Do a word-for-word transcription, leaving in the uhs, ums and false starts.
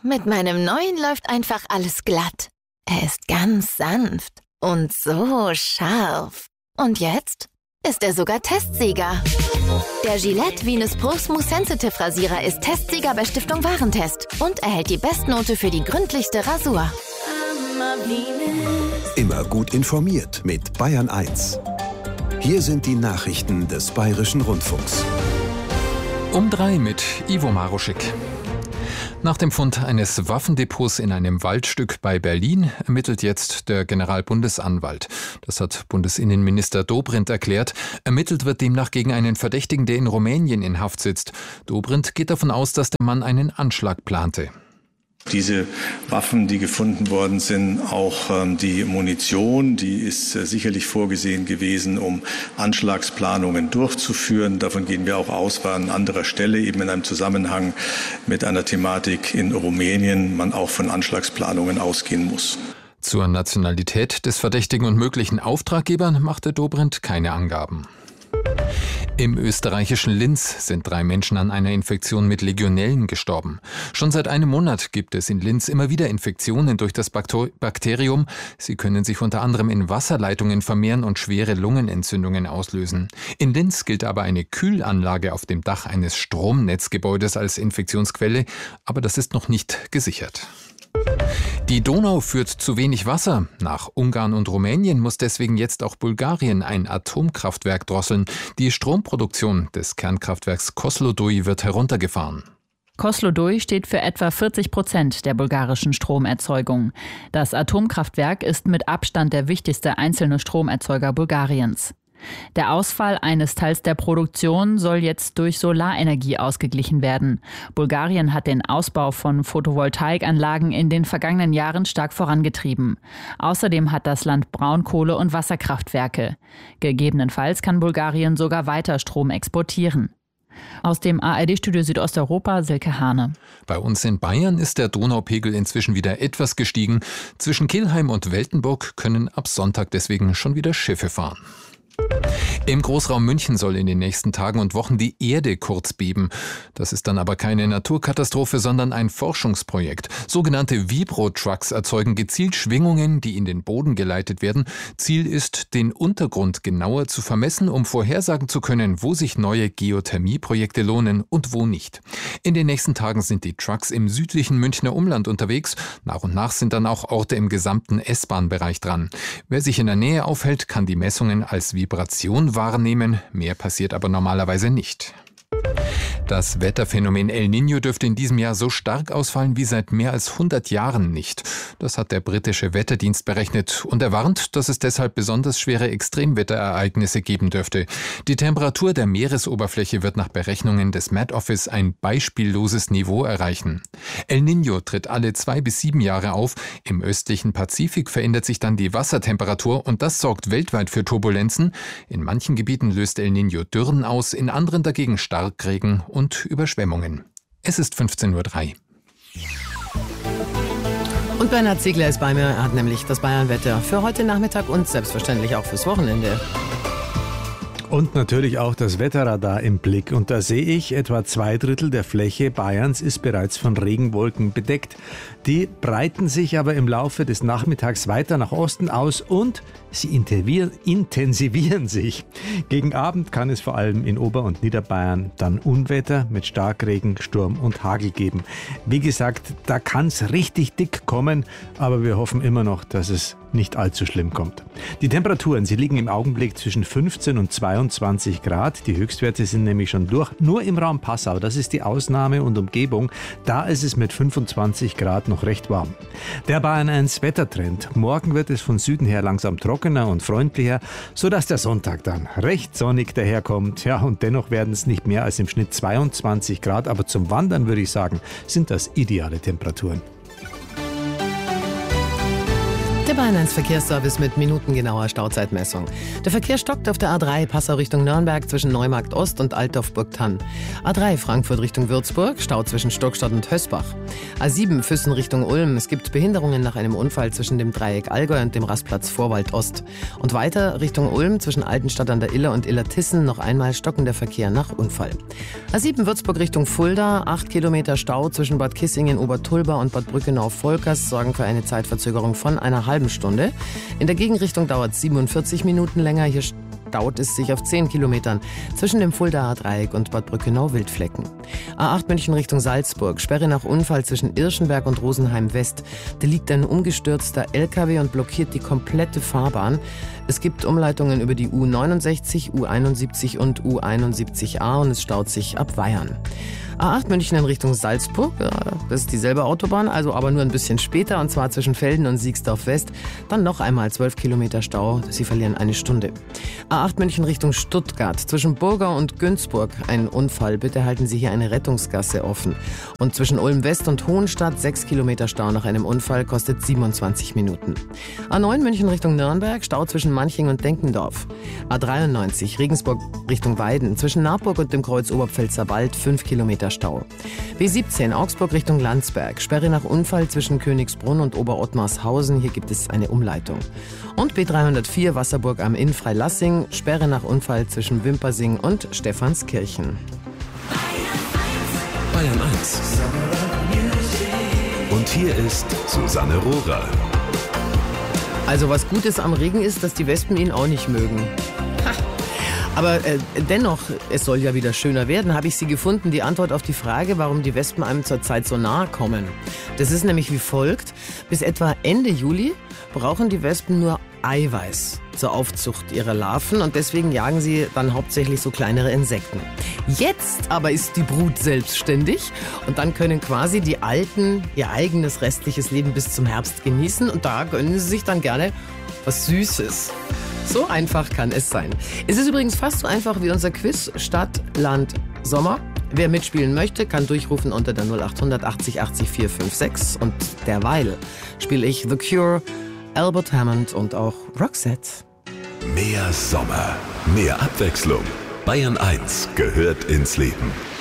mit meinem neuen läuft einfach alles glatt. Er ist ganz sanft und so scharf. Und jetzt ist er sogar Testsieger. Der Gillette Venus Pro Smooth Sensitive Rasierer ist Testsieger bei Stiftung Warentest und erhält die Bestnote für die gründlichste Rasur. Immer gut informiert mit Bayern eins. Hier sind die Nachrichten des Bayerischen Rundfunks. Um drei mit Ivo Maruschik. Nach dem Fund eines Waffendepots in einem Waldstück bei Berlin ermittelt jetzt der Generalbundesanwalt. Das hat Bundesinnenminister Dobrindt erklärt. Ermittelt wird demnach gegen einen Verdächtigen, der in Rumänien in Haft sitzt. Dobrindt geht davon aus, dass der Mann einen Anschlag plante. Diese Waffen, die gefunden worden sind, auch ähm, die Munition, die ist äh, sicherlich vorgesehen gewesen, um Anschlagsplanungen durchzuführen. Davon gehen wir auch aus, weil an anderer Stelle eben in einem Zusammenhang mit einer Thematik in Rumänien man auch von Anschlagsplanungen ausgehen muss. Zur Nationalität des Verdächtigen und möglichen Auftraggebern machte Dobrindt keine Angaben. Im österreichischen Linz sind drei Menschen an einer Infektion mit Legionellen gestorben. Schon seit einem Monat gibt es in Linz immer wieder Infektionen durch das Bakterium. Sie können sich unter anderem in Wasserleitungen vermehren und schwere Lungenentzündungen auslösen. In Linz gilt aber eine Kühlanlage auf dem Dach eines Stromnetzgebäudes als Infektionsquelle, aber das ist noch nicht gesichert. Die Donau führt zu wenig Wasser. Nach Ungarn und Rumänien muss deswegen jetzt auch Bulgarien ein Atomkraftwerk drosseln. Die Stromproduktion des Kernkraftwerks Kozloduy wird heruntergefahren. Kozloduy steht für etwa vierzig Prozent der bulgarischen Stromerzeugung. Das Atomkraftwerk ist mit Abstand der wichtigste einzelne Stromerzeuger Bulgariens. Der Ausfall eines Teils der Produktion soll jetzt durch Solarenergie ausgeglichen werden. Bulgarien hat den Ausbau von Photovoltaikanlagen in den vergangenen Jahren stark vorangetrieben. Außerdem hat das Land Braunkohle- und Wasserkraftwerke. Gegebenenfalls kann Bulgarien sogar weiter Strom exportieren. Aus dem A R D-Studio Südosteuropa, Silke Hane. Bei uns in Bayern ist der Donaupegel inzwischen wieder etwas gestiegen. Zwischen Kelheim und Weltenburg können ab Sonntag deswegen schon wieder Schiffe fahren. Im Großraum München soll in den nächsten Tagen und Wochen die Erde kurz beben. Das ist dann aber keine Naturkatastrophe, sondern ein Forschungsprojekt. Sogenannte Vibro-Trucks erzeugen gezielt Schwingungen, die in den Boden geleitet werden. Ziel ist, den Untergrund genauer zu vermessen, um vorhersagen zu können, wo sich neue Geothermieprojekte lohnen und wo nicht. In den nächsten Tagen sind die Trucks im südlichen Münchner Umland unterwegs. Nach und nach sind dann auch Orte im gesamten S-Bahn-Bereich dran. Wer sich in der Nähe aufhält, kann die Messungen als Vibration wahrnehmen. Mehr passiert aber normalerweise nicht. Das Wetterphänomen El Niño dürfte in diesem Jahr so stark ausfallen wie seit mehr als hundert Jahren nicht. Das hat der britische Wetterdienst berechnet und er warnt, dass es deshalb besonders schwere Extremwetterereignisse geben dürfte. Die Temperatur der Meeresoberfläche wird nach Berechnungen des Met Office ein beispielloses Niveau erreichen. El Niño tritt alle zwei bis sieben Jahre auf. Im östlichen Pazifik verändert sich dann die Wassertemperatur und das sorgt weltweit für Turbulenzen. In manchen Gebieten löst El Niño Dürren aus, in anderen dagegen Starkregen und Überschwemmungen. Es ist fünfzehn Uhr drei. Und Bernhard Ziegler ist bei mir. Er hat nämlich das Bayernwetter für heute Nachmittag und selbstverständlich auch fürs Wochenende. Und natürlich auch das Wetterradar im Blick. Und da sehe ich, etwa zwei Drittel der Fläche Bayerns ist bereits von Regenwolken bedeckt. Die breiten sich aber im Laufe des Nachmittags weiter nach Osten aus und sie intensivieren sich. Gegen Abend kann es vor allem in Ober- und Niederbayern dann Unwetter mit Starkregen, Sturm und Hagel geben. Wie gesagt, da kann es richtig dick kommen, aber wir hoffen immer noch, dass es nicht allzu schlimm kommt. Die Temperaturen, sie liegen im Augenblick zwischen fünfzehn und zweiundzwanzig Grad. Die Höchstwerte sind nämlich schon durch. Nur im Raum Passau, das ist die Ausnahme und Umgebung, da ist es mit fünfundzwanzig Grad noch recht warm. Der Bayern eins Wettertrend. Morgen wird es von Süden her langsam trockener und freundlicher, sodass der Sonntag dann recht sonnig daherkommt. Ja, und dennoch werden es nicht mehr als im Schnitt zweiundzwanzig Grad, aber zum Wandern würde ich sagen, sind das ideale Temperaturen. Der Bayern eins Verkehrsservice mit minutengenauer Stauzeitmessung. Der Verkehr stockt auf der A drei Passau Richtung Nürnberg zwischen Neumarkt Ost und Altdorf-Burgthann. A drei Frankfurt Richtung Würzburg, Stau zwischen Stockstadt und Hösbach. A sieben Füssen Richtung Ulm. Es gibt Behinderungen nach einem Unfall zwischen dem Dreieck Allgäu und dem Rastplatz Vorwald Ost. Und weiter Richtung Ulm zwischen Altenstadt an der Iller und Illertissen noch einmal stockender Verkehr nach Unfall. A sieben Würzburg Richtung Fulda, acht Kilometer Stau zwischen Bad Kissingen, Obertulba und Bad Brückenau-Volkers sorgen für eine Zeitverzögerung von einer halben Stunde. In der Gegenrichtung dauert es siebenundvierzig Minuten länger. Hier staut es sich auf zehn Kilometern zwischen dem Fuldaer Dreieck und Bad Brückenau-Wildflecken. A acht München Richtung Salzburg, Sperre nach Unfall zwischen Irschenberg und Rosenheim West. Da liegt ein umgestürzter L K W und blockiert die komplette Fahrbahn. Es gibt Umleitungen über die U neunundsechzig, U einundsiebzig und U einundsiebzig A und es staut sich ab Weyern. A acht München in Richtung Salzburg, ja, das ist dieselbe Autobahn, also aber nur ein bisschen später, und zwar zwischen Velden und Siegsdorf West. Dann noch einmal zwölf Kilometer Stau, Sie verlieren eine Stunde. A acht München Richtung Stuttgart, zwischen Burgau und Günzburg ein Unfall, bitte halten Sie hier eine Rettungsgasse offen. Und zwischen Ulm West und Hohenstadt sechs Kilometer Stau nach einem Unfall, kostet siebenundzwanzig Minuten. A neun München Richtung Nürnberg, Stau zwischen Manching und Denkendorf. A dreiundneunzig Regensburg Richtung Weiden, zwischen Naburg und dem Kreuz Oberpfälzer Wald fünf Kilometer Stau. B siebzehn Augsburg Richtung Landsberg, Sperre nach Unfall zwischen Königsbrunn und Oberottmarshausen, hier gibt es eine Umleitung. Und B dreihundertvier Wasserburg am Inn Freilassing, Sperre nach Unfall zwischen Wimpersing und Stephanskirchen. Bayern eins. Und hier ist Susanne Rohrer. Also was Gutes am Regen ist, dass die Wespen ihn auch nicht mögen. Ha. Aber äh, dennoch, es soll ja wieder schöner werden, habe ich sie gefunden, die Antwort auf die Frage, warum die Wespen einem zurzeit so nahe kommen. Das ist nämlich wie folgt: Bis etwa Ende Juli brauchen die Wespen nur Eiweiß zur Aufzucht ihrer Larven und deswegen jagen sie dann hauptsächlich so kleinere Insekten. Jetzt aber ist die Brut selbstständig und dann können quasi die Alten ihr eigenes restliches Leben bis zum Herbst genießen und da gönnen sie sich dann gerne was Süßes. So einfach kann es sein. Es ist übrigens fast so einfach wie unser Quiz Stadt, Land, Sommer. Wer mitspielen möchte, kann durchrufen unter der null achthundert achtzig achtzig vier fünf sechs und derweil spiele ich The Cure, Albert Hammond und auch Roxette. Mehr Sommer, mehr Abwechslung. Bayern eins gehört ins Leben.